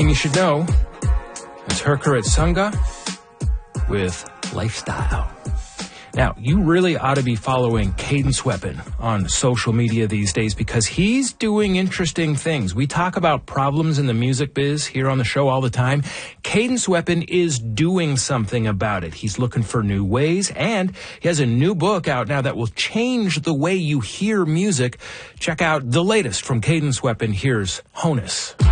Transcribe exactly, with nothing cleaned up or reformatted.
you should know. It's Herkarat Sunga with Lifestyle. Now, you really ought to be following Cadence Weapon on social media these days because he's doing interesting things. We talk about problems in the music biz here on the show all the time. Cadence Weapon is doing something about it. He's looking for new ways, and he has a new book out now that will change the way you hear music. Check out the latest from Cadence Weapon. Here's Honus.